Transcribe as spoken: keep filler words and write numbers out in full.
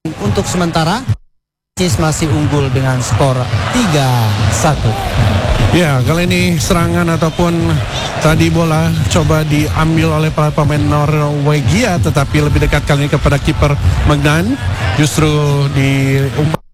Untuk sementara Prancis masih unggul dengan skor tiga satu. Ya, kali ini serangan ataupun tadi bola coba diambil oleh para pemain Norwegia, tetapi lebih dekat kali ini kepada kiper Magnan. Justru di